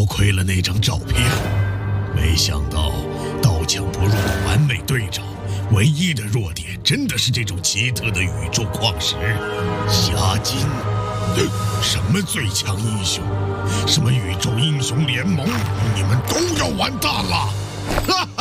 多亏了那张照片，没想到刀枪不入的完美队长，唯一的弱点真的是这种奇特的宇宙矿石——虾金。什么最强英雄，什么宇宙英雄联盟，你们都要完蛋了！哈哈。